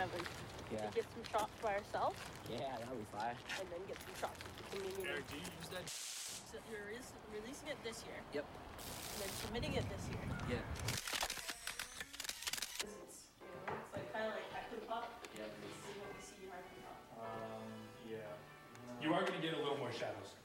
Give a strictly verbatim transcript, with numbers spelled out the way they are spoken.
seven. Yeah. To get some shots by ourselves. Yeah, that'll be fire. And then get some shots with the community. Eric, do you use that? So you're re- releasing it this year. Yep. And then submitting it this year. Yeah. It's, you know, it's like kind of like Hyperpop. Yeah. This is what we see in Hyperpop. Um, yeah. You are going to get a little more shadows.